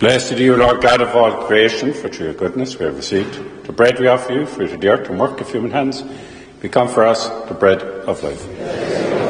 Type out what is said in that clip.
Blessed are you, Lord God of all creation, for through your goodness we have received the bread we offer you, fruit of the earth and work of human hands. Become for us the bread of life.